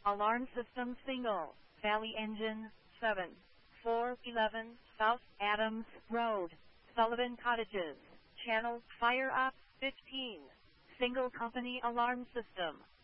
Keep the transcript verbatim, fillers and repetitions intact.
Alarm system single. Valley engine, seven four eleven South Adams Road, Sullivan Cottages. Channel, fire up, fifteen. Single company alarm system.